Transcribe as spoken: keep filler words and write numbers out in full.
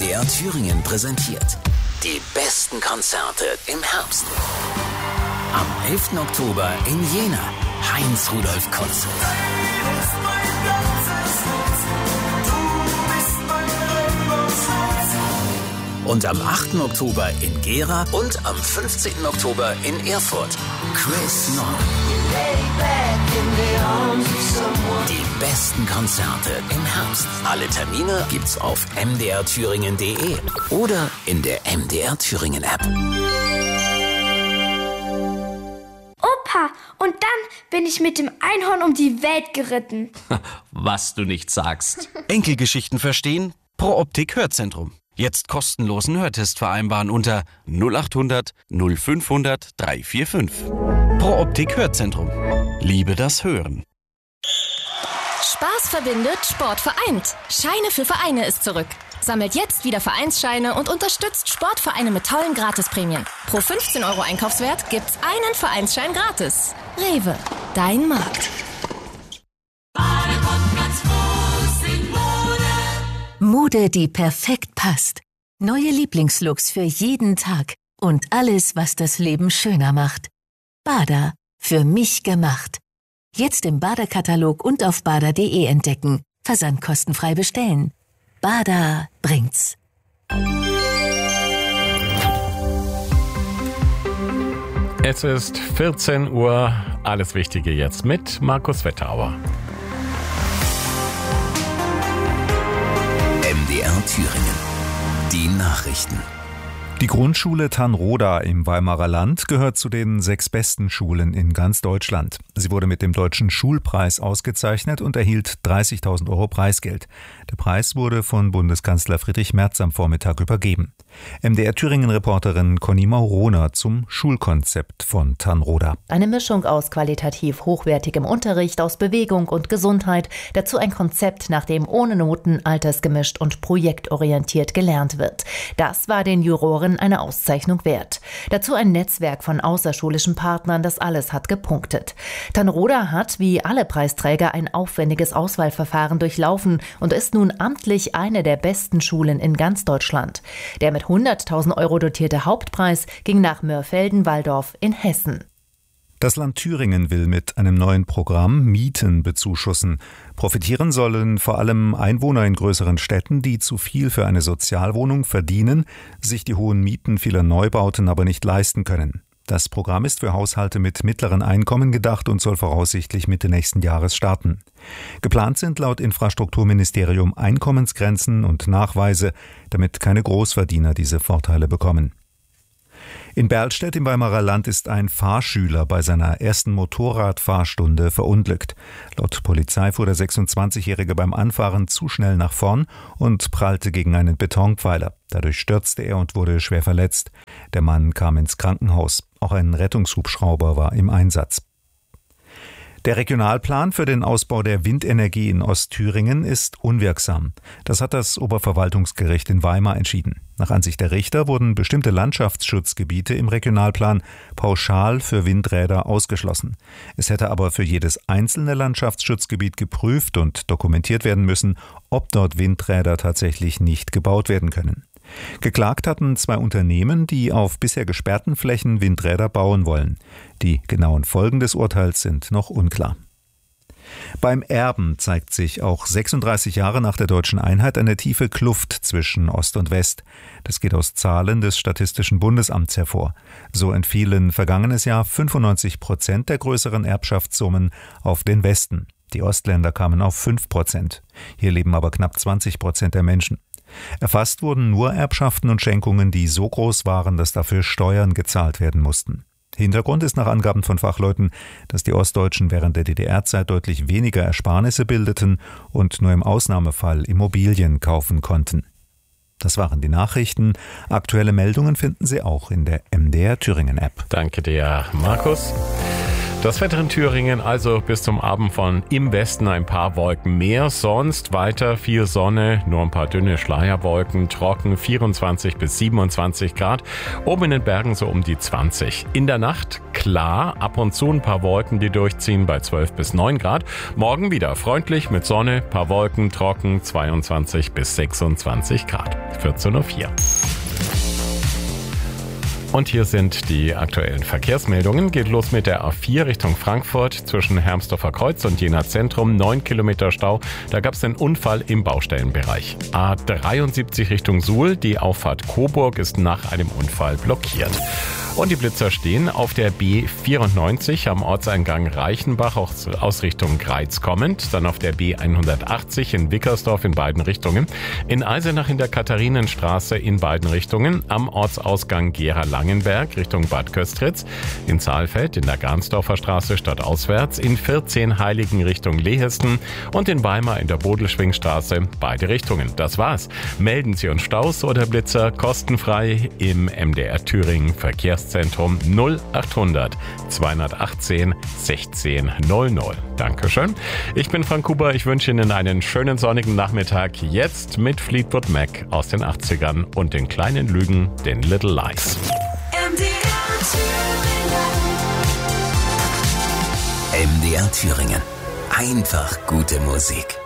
D R Thüringen präsentiert die besten Konzerte im Herbst. Am elften Oktober in Jena, Heinz-Rudolf-Konzert. Und am achten Oktober in Gera und am fünfzehnten Oktober in Erfurt, Chris Nord. Die besten Konzerte im Herbst. Alle Termine gibt's auf m d r thüringen punkt d e oder in der M D R Thüringen App. Opa, und dann bin ich mit dem Einhorn um die Welt geritten. Was du nicht sagst. Enkelgeschichten verstehen? Pro Optik Hörzentrum. Jetzt kostenlosen Hörtest vereinbaren unter null acht hundert null fünfhundert drei vier fünf. Pro Optik Hörzentrum. Liebe das Hören. Spaß verbindet, Sport vereint. Scheine für Vereine ist zurück. Sammelt jetzt wieder Vereinsscheine und unterstützt Sportvereine mit tollen Gratisprämien. Pro fünfzehn Euro Einkaufswert gibt's einen Vereinsschein gratis. Rewe, dein Markt. Mode, die perfekt passt. Neue Lieblingslooks für jeden Tag. Und alles, was das Leben schöner macht. Bada, für mich gemacht. Jetzt im Bada-Katalog und auf bada punkt de entdecken. Versandkostenfrei bestellen. Bada bringt's. Es ist vierzehn Uhr. Alles Wichtige jetzt mit Markus Wetterauer. M D R Thüringen. Die Nachrichten. Die Grundschule Tanroda im Weimarer Land gehört zu den sechs besten Schulen in ganz Deutschland. Sie wurde mit dem Deutschen Schulpreis ausgezeichnet und erhielt dreißigtausend Euro Preisgeld. Der Preis wurde von Bundeskanzler Friedrich Merz am Vormittag übergeben. M D R Thüringen-Reporterin Conny Mauroner zum Schulkonzept von Tanroda. Eine Mischung aus qualitativ hochwertigem Unterricht, aus Bewegung und Gesundheit, dazu ein Konzept, nach dem ohne Noten, altersgemischt und projektorientiert gelernt wird. Das war den Juroren eine Auszeichnung wert. Dazu ein Netzwerk von außerschulischen Partnern, das alles hat gepunktet. Tanroda hat, wie alle Preisträger, ein aufwendiges Auswahlverfahren durchlaufen und ist nun amtlich eine der besten Schulen in ganz Deutschland. Der mit hunderttausend Euro dotierte Hauptpreis ging nach Mörfelden-Walldorf in Hessen. Das Land Thüringen will mit einem neuen Programm Mieten bezuschussen. Profitieren sollen vor allem Einwohner in größeren Städten, die zu viel für eine Sozialwohnung verdienen, sich die hohen Mieten vieler Neubauten aber nicht leisten können. Das Programm ist für Haushalte mit mittleren Einkommen gedacht und soll voraussichtlich Mitte nächsten Jahres starten. Geplant sind laut Infrastrukturministerium Einkommensgrenzen und Nachweise, damit keine Großverdiener diese Vorteile bekommen. In Berlstedt im Weimarer Land ist ein Fahrschüler bei seiner ersten Motorradfahrstunde verunglückt. Laut Polizei fuhr der sechsundzwanzigjährige beim Anfahren zu schnell nach vorn und prallte gegen einen Betonpfeiler. Dadurch stürzte er und wurde schwer verletzt. Der Mann kam ins Krankenhaus. Auch ein Rettungshubschrauber war im Einsatz. Der Regionalplan für den Ausbau der Windenergie in Ostthüringen ist unwirksam. Das hat das Oberverwaltungsgericht in Weimar entschieden. Nach Ansicht der Richter wurden bestimmte Landschaftsschutzgebiete im Regionalplan pauschal für Windräder ausgeschlossen. Es hätte aber für jedes einzelne Landschaftsschutzgebiet geprüft und dokumentiert werden müssen, ob dort Windräder tatsächlich nicht gebaut werden können. Geklagt hatten zwei Unternehmen, die auf bisher gesperrten Flächen Windräder bauen wollen. Die genauen Folgen des Urteils sind noch unklar. Beim Erben zeigt sich auch sechsunddreißig Jahre nach der deutschen Einheit eine tiefe Kluft zwischen Ost und West. Das geht aus Zahlen des Statistischen Bundesamts hervor. So entfielen vergangenes Jahr fünfundneunzig Prozent der größeren Erbschaftssummen auf den Westen. Die Ostländer kamen auf fünf Prozent. Hier leben aber knapp zwanzig Prozent der Menschen. Erfasst wurden nur Erbschaften und Schenkungen, die so groß waren, dass dafür Steuern gezahlt werden mussten. Hintergrund ist nach Angaben von Fachleuten, dass die Ostdeutschen während der D D R-Zeit deutlich weniger Ersparnisse bildeten und nur im Ausnahmefall Immobilien kaufen konnten. Das waren die Nachrichten. Aktuelle Meldungen finden Sie auch in der M D R Thüringen App. Danke dir, Markus. Das Wetter in Thüringen also bis zum Abend von im Westen ein paar Wolken mehr, sonst weiter viel Sonne, nur ein paar dünne Schleierwolken, trocken vierundzwanzig bis siebenundzwanzig Grad, oben in den Bergen so um die zwanzig. In der Nacht klar, ab und zu ein paar Wolken, die durchziehen bei zwölf bis neun Grad. Morgen wieder freundlich mit Sonne, paar Wolken, trocken zweiundzwanzig bis sechsundzwanzig Grad. vierzehn Uhr vier. Und hier sind die aktuellen Verkehrsmeldungen. Geht los mit der A vier Richtung Frankfurt zwischen Hermsdorfer Kreuz und Jena Zentrum. neun Kilometer Stau. Da gab es einen Unfall im Baustellenbereich. A dreiundsiebzig Richtung Suhl. Die Auffahrt Coburg ist nach einem Unfall blockiert. Und die Blitzer stehen auf der B vierundneunzig am Ortseingang Reichenbach aus, aus Richtung Greiz kommend. Dann auf der B hundertachtzig in Wickersdorf in beiden Richtungen. In Eisenach in der Katharinenstraße in beiden Richtungen. Am Ortsausgang Gera-Langenberg Richtung Bad Köstritz. In Saalfeld in der Garnsdorfer Straße stadtauswärts. In vierzehn Heiligen Richtung Lehesten. Und in Weimar in der Bodelschwingstraße beide Richtungen. Das war's. Melden Sie uns Staus oder Blitzer kostenfrei im M D R Thüringen Verkehrs Zentrum null achthundert zweihundertachtzehn sechzehn null null. Dankeschön. Ich bin Frank Huber. Ich wünsche Ihnen einen schönen sonnigen Nachmittag. Jetzt mit Fleetwood Mac aus den achtzigern und den kleinen Lügen, den Little Lies. M D R Thüringen. M D R Thüringen. Einfach gute Musik.